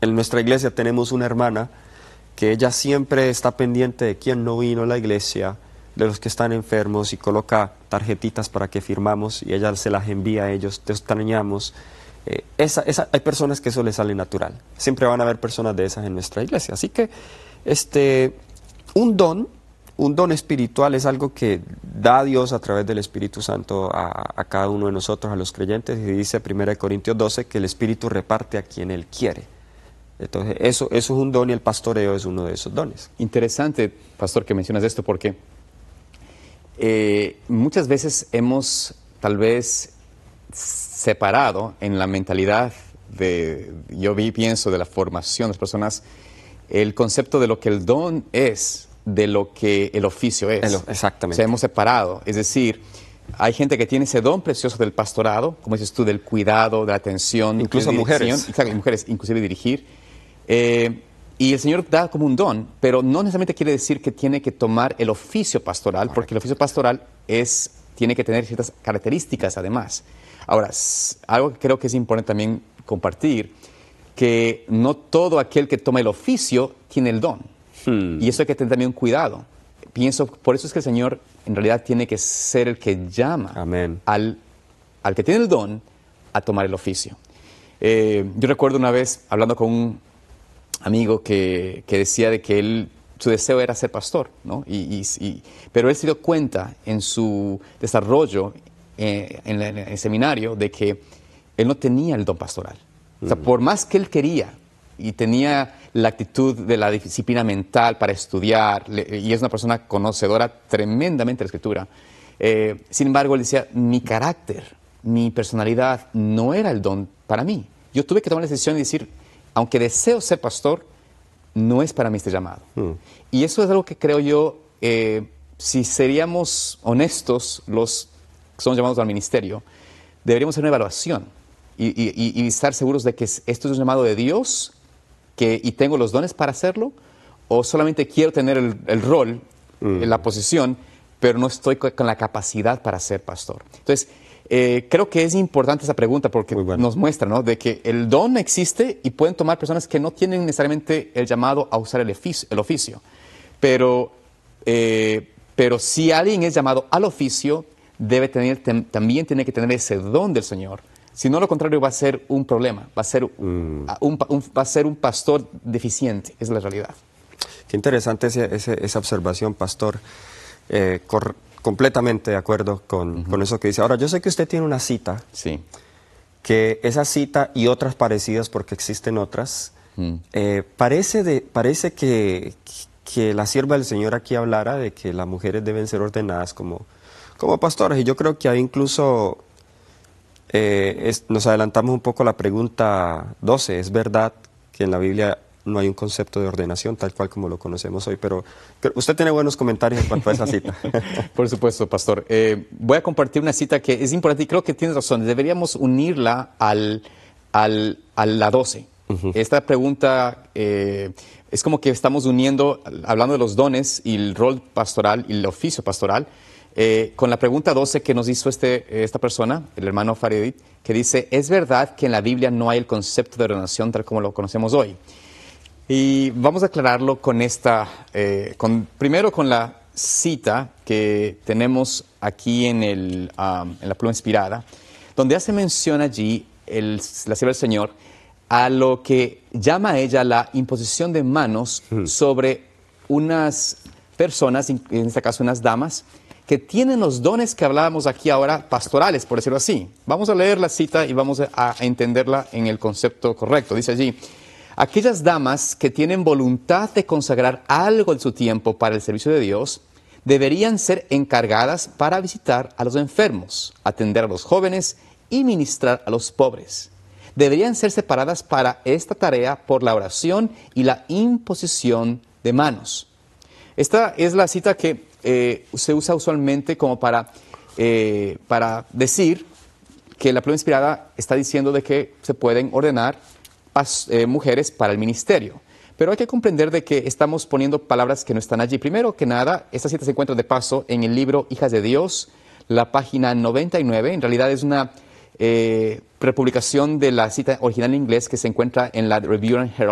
en nuestra iglesia tenemos una hermana que ella siempre está pendiente de quién no vino a la iglesia, de los que están enfermos, y coloca tarjetitas para que firmamos y ella se las envía a ellos, te extrañamos. Hay personas que eso les sale natural. Siempre van a haber personas de esas en nuestra iglesia. Así que un don espiritual es algo que da Dios a través del Espíritu Santo a cada uno de nosotros, a los creyentes, y dice 1 Corintios 12 que el Espíritu reparte a quien Él quiere. Entonces eso es un don, y el pastoreo es uno de esos dones. Interesante, pastor, que mencionas esto, porque muchas veces hemos tal vez separado en la mentalidad pienso de la formación de las personas, el concepto de lo que el don es de lo que el oficio es. Exactamente. O sea, hemos separado. Es decir, hay gente que tiene ese don precioso del pastorado, como dices tú, del cuidado, de la atención. Incluso mujeres. Exacto, mujeres, inclusive dirigir. Y el Señor da como un don, pero no necesariamente quiere decir que tiene que tomar el oficio pastoral, porque el oficio pastoral tiene que tener ciertas características además. Ahora, algo que creo que es importante también compartir, que no todo aquel que toma el oficio tiene el don. Y eso hay que tener también cuidado. Por eso es que el Señor en realidad tiene que ser el que llama al que tiene el don a tomar el oficio. Yo recuerdo una vez hablando con un amigo que decía de que su deseo era ser pastor, ¿no? Pero él se dio cuenta en su desarrollo en el seminario de que él no tenía el don pastoral. O sea, por más que él quería y tenía la actitud de la disciplina mental para estudiar, y es una persona conocedora tremendamente de la Escritura, sin embargo, él decía, mi carácter, mi personalidad no era el don para mí. Yo tuve que tomar la decisión de decir, aunque deseo ser pastor, no es para mí este llamado. Y eso es algo que creo yo, si seríamos honestos, los que somos llamados al ministerio, deberíamos hacer una evaluación y estar seguros de que esto es un llamado de Dios y tengo los dones para hacerlo, o solamente quiero tener el rol, la posición, pero no estoy con la capacidad para ser pastor. Entonces, creo que es importante esa pregunta porque nos muestra, ¿no?, de que el don existe y pueden tomar personas que no tienen necesariamente el llamado a usar el oficio. Pero si alguien es llamado al oficio, también tiene que tener ese don del Señor. Si no, lo contrario va a ser un problema, va a ser un pastor deficiente, esa es la realidad. Qué interesante esa observación, pastor. Completamente de acuerdo con eso que dice. Ahora, yo sé que usted tiene una cita, sí, que esa cita y otras parecidas, porque existen otras, parece que la sierva del Señor aquí hablara de que las mujeres deben ser ordenadas como pastores, y yo creo que ahí incluso nos adelantamos un poco a la pregunta 12. Es verdad que en la Biblia no hay un concepto de ordenación tal cual como lo conocemos hoy, pero usted tiene buenos comentarios en cuanto a esa cita. Por supuesto, pastor. Voy a compartir una cita que es importante y creo que tienes razón. Deberíamos unirla a la 12. Esta pregunta es como que estamos uniendo, hablando de los dones y el rol pastoral y el oficio pastoral, con la pregunta 12 que nos hizo esta persona, el hermano Farid, que dice, ¿es verdad que en la Biblia no hay el concepto de ordenación tal como lo conocemos hoy? Y vamos a aclararlo primero con la cita que tenemos aquí en la pluma inspirada, donde hace mención allí la sierva del Señor a lo que llama ella la imposición de manos sobre unas personas, en este caso unas damas, que tienen los dones que hablábamos aquí ahora, pastorales, por decirlo así. Vamos a leer la cita y vamos a entenderla en el concepto correcto. Dice allí, aquellas damas que tienen voluntad de consagrar algo de su tiempo para el servicio de Dios, deberían ser encargadas para visitar a los enfermos, atender a los jóvenes y ministrar a los pobres. Deberían ser separadas para esta tarea por la oración y la imposición de manos. Esta es la cita que se usa usualmente como para decir que la pluma inspirada está diciendo de que se pueden ordenar mujeres para el ministerio. Pero hay que comprender de que estamos poniendo palabras que no están allí. Primero que nada, esta cita se encuentra de paso en el libro Hijas de Dios, la página 99. En realidad es una republicación de la cita original en inglés que se encuentra en la Review and Herald